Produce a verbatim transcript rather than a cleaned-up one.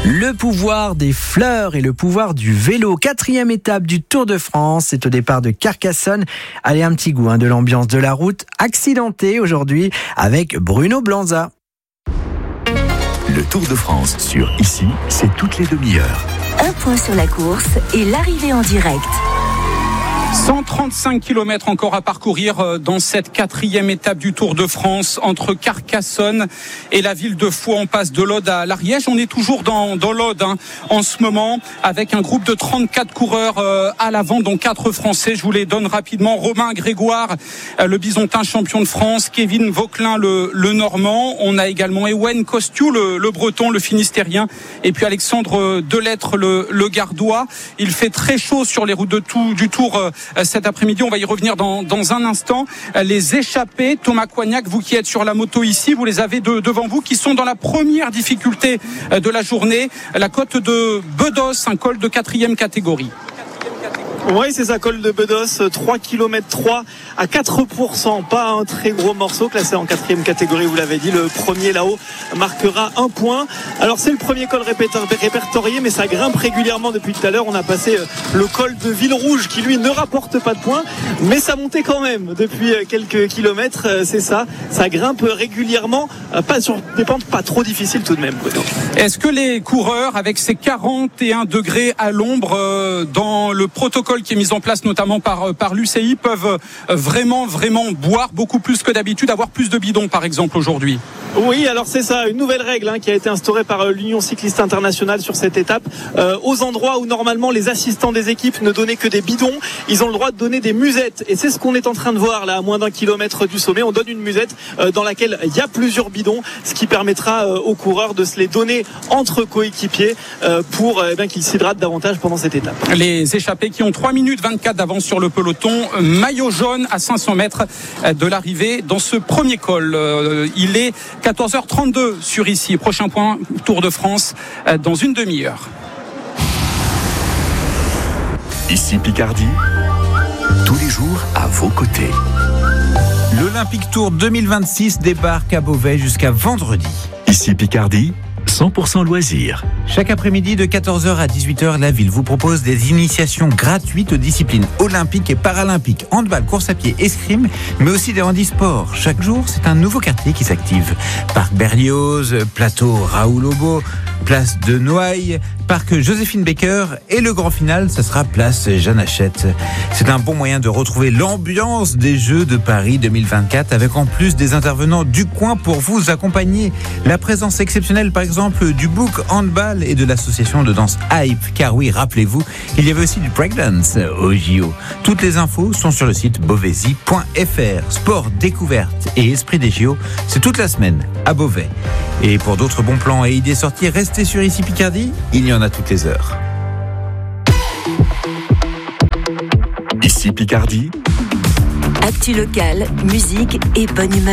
Le pouvoir des fleurs et le pouvoir du vélo. Quatrième étape du Tour de France. C'est au départ de Carcassonne. Allez, un petit goût hein, de l'ambiance de la route accidentée aujourd'hui avec Bruno Blanza. Le Tour de France sur Ici, c'est toutes les demi-heures. Un point sur la course et l'arrivée en direct. cent trente-cinq kilomètres encore à parcourir dans cette quatrième étape du Tour de France entre Carcassonne et la ville de Foix. On passe de l'Aude à l'Ariège. On est toujours dans, dans l'Aude hein, en ce moment avec un groupe de trente-quatre coureurs euh, à l'avant, dont quatre Français. Je vous les donne rapidement. Romain Grégoire, euh, le Bisontin champion de France. Kevin Vauquelin, le, le Normand. On a également Ewen Kostiou, le, le Breton, le Finistérien. Et puis Alexandre Delettre, le, le Gardois. Il fait très chaud sur les routes de tout, du Tour euh, cet après-midi. On va y revenir dans, dans un instant. Les échappés, Thomas Coignac, vous qui êtes sur la moto ici, vous les avez de, devant vous, qui sont dans la première difficulté de la journée, la côte de Bedos, un col de quatrième catégorie. Oui, c'est ça, col de Bedos, trois kilomètres trois à quatre pour cent, pas un très gros morceau, classé en quatrième catégorie, vous l'avez dit. Le premier là-haut marquera un point. Alors c'est le premier col répertorié, mais ça grimpe régulièrement depuis tout à l'heure. On a passé le col de Villerouge qui lui ne rapporte pas de points, mais ça montait quand même depuis quelques kilomètres, c'est ça, ça grimpe régulièrement, pas sur des pentes pas trop difficiles tout de même. Est-ce que les coureurs, avec ces quarante et un degrés à l'ombre dans le protocole qui est mis en place notamment par, par l'U C I, peuvent vraiment, vraiment boire beaucoup plus que d'habitude, avoir plus de bidons par exemple aujourd'hui? Oui, alors c'est ça, une nouvelle règle hein, qui a été instaurée par l'Union cycliste internationale sur cette étape. Euh, aux endroits où normalement les assistants des équipes ne donnaient que des bidons, ils ont le droit de donner des musettes. Et c'est ce qu'on est en train de voir là, à moins d'un kilomètre du sommet. On donne une musette euh, dans laquelle il y a plusieurs bidons, ce qui permettra euh, aux coureurs de se les donner entre coéquipiers euh, pour euh, bien qu'ils s'hydratent davantage pendant cette étape. Les échappés qui ont trois minutes vingt-quatre d'avance sur le peloton, maillot jaune à cinq cents mètres de l'arrivée dans ce premier col. Euh, il est quatorze heures trente-deux sur Ici. Prochain point, Tour de France dans une demi-heure. Ici Picardie, tous les jours à vos côtés. L'Olympique Tour deux mille vingt-six débarque à Beauvais jusqu'à vendredi. Ici Picardie, cent pour cent loisirs. Chaque après-midi de quatorze heures à dix-huit heures, la ville vous propose des initiations gratuites aux disciplines olympiques et paralympiques, handball, course à pied, escrime, mais aussi des handisports. Chaque jour, c'est un nouveau quartier qui s'active. Parc Berlioz, plateau Raoul Aubeau, place de Noailles, parc Joséphine Baker et le grand final, ça sera place Jeanne Hachette. C'est un bon moyen de retrouver l'ambiance des Jeux de Paris deux mille vingt-quatre avec en plus des intervenants du coin pour vous accompagner. La présence exceptionnelle par exemple du Book Handball et de l'association de danse Hype, car oui, rappelez-vous, il y avait aussi du breakdance au J O. Toutes les infos sont sur le site beauvaisis point f r. Sport, découverte et esprit des J O, c'est toute la semaine à Beauvais. Et pour d'autres bons plans et idées sorties, restez sur Ici Picardie, il y en a toutes les heures. Ici Picardie. Actu locale, musique et bonne humeur.